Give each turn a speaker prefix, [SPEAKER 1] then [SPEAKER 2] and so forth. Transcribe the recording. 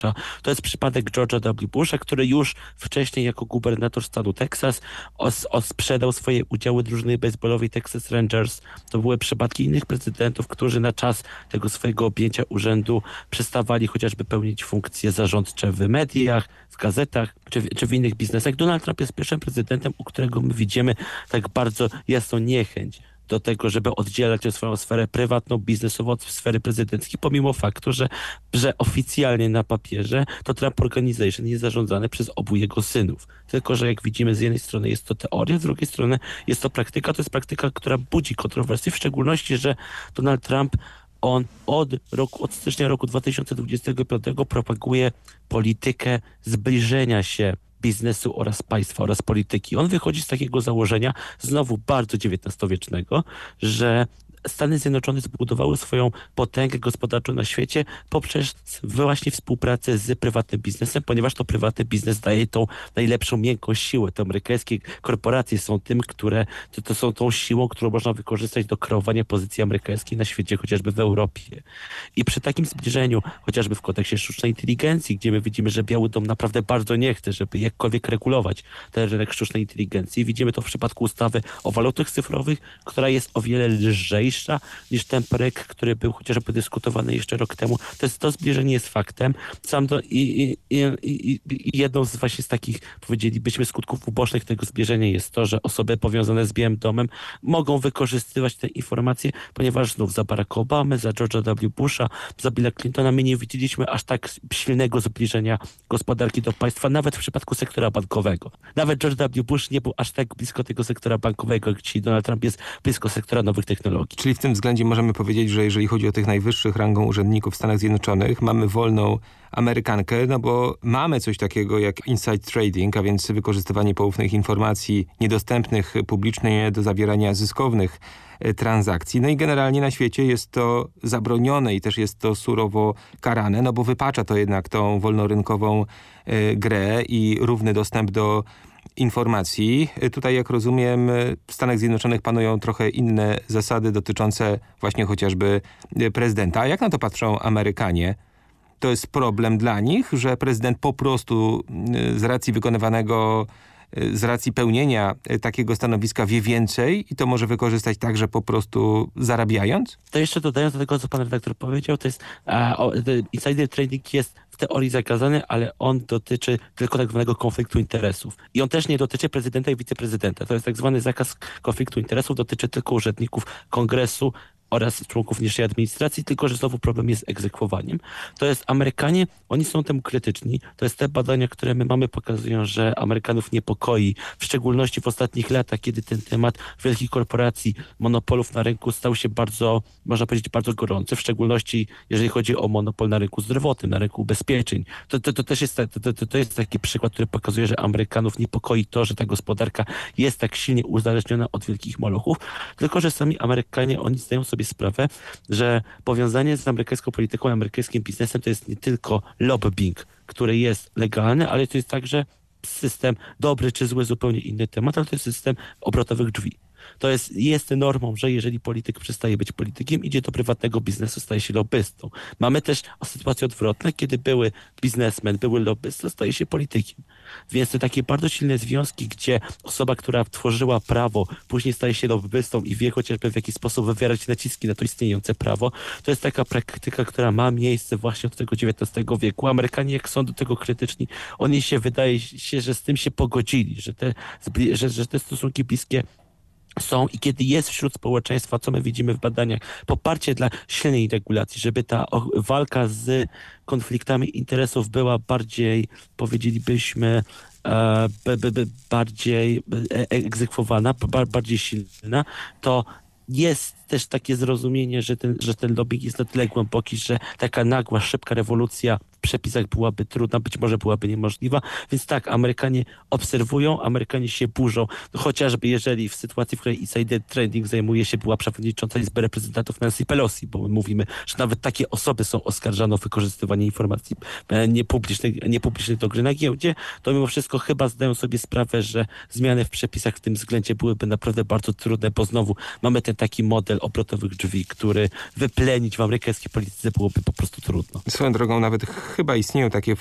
[SPEAKER 1] To jest przypadek George'a W. Busha, który już wcześniej jako gubernator stanu Teksas sprzedał swoje udziały drużyny baseballowej Texas Rangers. To były przypadki innych prezydentów, którzy na czas tego swojego objęcia urzędu przestawali chociażby pełnić funkcje zarządcze w mediach, w gazetach czy w innych biznesach. Donald Trump jest pierwszym prezydentem, u którego my widzimy tak bardzo jasną niechęć do tego, żeby oddzielać swoją sferę prywatną, biznesową od sfery prezydenckiej, pomimo faktu, że oficjalnie na papierze to Trump Organization jest zarządzane przez obu jego synów. Tylko że jak widzimy, z jednej strony jest to teoria, z drugiej strony jest to praktyka. To jest praktyka, która budzi kontrowersje, w szczególności, że Donald Trump od stycznia roku 2025 propaguje politykę zbliżenia się biznesu oraz państwa oraz polityki. On wychodzi z takiego założenia, znowu bardzo XIX-wiecznego, że Stany Zjednoczone zbudowały swoją potęgę gospodarczą na świecie poprzez właśnie współpracę z prywatnym biznesem, ponieważ to prywatny biznes daje tą najlepszą miękką siłę. Te amerykańskie korporacje są tym, które to są tą siłą, którą można wykorzystać do kreowania pozycji amerykańskiej na świecie, chociażby w Europie. I przy takim zbliżeniu, chociażby w kontekście sztucznej inteligencji, gdzie my widzimy, że Biały Dom naprawdę bardzo nie chce, żeby jakkolwiek regulować ten rynek sztucznej inteligencji. Widzimy to w przypadku ustawy o walutach cyfrowych, która jest o wiele lżejsza niż ten projekt, który był chociażby dyskutowany jeszcze rok temu. To zbliżenie jest faktem. I jedną z właśnie z takich, powiedzielibyśmy, skutków ubocznych tego zbliżenia jest to, że osoby powiązane z Białym Domem mogą wykorzystywać te informacje, ponieważ znów za Baracka Obamy, za George'a W. Busha, za Billa Clintona my nie widzieliśmy aż tak silnego zbliżenia gospodarki do państwa, nawet w przypadku sektora bankowego. Nawet George W. Bush nie był aż tak blisko tego sektora bankowego, jak dzisiaj Donald Trump jest blisko sektora nowych technologii.
[SPEAKER 2] Czyli w tym względzie możemy powiedzieć, że jeżeli chodzi o tych najwyższych rangą urzędników w Stanach Zjednoczonych, mamy wolną Amerykankę, no bo mamy coś takiego jak inside trading, a więc wykorzystywanie poufnych informacji niedostępnych publicznie do zawierania zyskownych transakcji. No i generalnie na świecie jest to zabronione i też jest to surowo karane, no bo wypacza to jednak tą wolnorynkową grę i równy dostęp do informacji. Tutaj, jak rozumiem, w Stanach Zjednoczonych panują trochę inne zasady dotyczące właśnie chociażby prezydenta. A jak na to patrzą Amerykanie? To jest problem dla nich, że prezydent po prostu z racji pełnienia takiego stanowiska wie więcej i to może wykorzystać także po prostu zarabiając?
[SPEAKER 1] To jeszcze dodając do tego, co pan redaktor powiedział, to jest insider trading jest w teorii zakazany, ale on dotyczy tylko tak zwanego konfliktu interesów. I on też nie dotyczy prezydenta i wiceprezydenta. To jest tak zwany zakaz konfliktu interesów, dotyczy tylko urzędników kongresu oraz członków niższej administracji, tylko że znowu problem jest z egzekwowaniem. To jest Amerykanie, oni są temu krytyczni. To jest te badania, które my mamy, pokazują, że Amerykanów niepokoi, w szczególności w ostatnich latach, kiedy ten temat wielkich korporacji, monopolów na rynku stał się bardzo, można powiedzieć, bardzo gorący, w szczególności jeżeli chodzi o monopol na rynku zdrowotnym, na rynku ubezpieczeń. To też jest, to jest taki przykład, który pokazuje, że Amerykanów niepokoi to, że ta gospodarka jest tak silnie uzależniona od wielkich molochów, tylko że sami Amerykanie, oni zdają sobie sprawę, że powiązanie z amerykańską polityką, amerykańskim biznesem to jest nie tylko lobbying, który jest legalny, ale to jest także system dobry czy zły, zupełnie inny temat, ale to jest system obrotowych drzwi. To jest normą, że jeżeli polityk przestaje być politykiem, idzie do prywatnego biznesu, staje się lobbystą. Mamy też sytuacje odwrotne, kiedy były biznesmen, były lobbysta, staje się politykiem. Więc te takie bardzo silne związki, gdzie osoba, która tworzyła prawo, później staje się lobbystą i wie chociażby w jaki sposób wywierać naciski na to istniejące prawo, to jest taka praktyka, która ma miejsce właśnie od tego XIX wieku. Amerykanie, jak są do tego krytyczni, oni się wydaje się, że z tym się pogodzili, że te stosunki bliskie są i kiedy jest wśród społeczeństwa, co my widzimy w badaniach, poparcie dla silnej regulacji, żeby ta walka z konfliktami interesów była bardziej, powiedzielibyśmy, bardziej egzekwowana, bardziej silna, to jest też takie zrozumienie, że ten lobbying jest na tyle głęboki, że taka nagła, szybka rewolucja w przepisach byłaby trudna, być może byłaby niemożliwa. Więc tak, Amerykanie obserwują, Amerykanie się burzą. Chociażby jeżeli w sytuacji, w której insider trading zajmuje się była przewodnicząca Izby Reprezentantów Nancy Pelosi, bo my mówimy, że nawet takie osoby są oskarżane o wykorzystywanie informacji niepublicznych do gry na giełdzie, to mimo wszystko chyba zdają sobie sprawę, że zmiany w przepisach w tym względzie byłyby naprawdę bardzo trudne, bo znowu mamy ten taki model obrotowych drzwi, który wyplenić w amerykańskiej polityce byłoby po prostu trudno.
[SPEAKER 2] Swoją drogą nawet chyba istnieją takie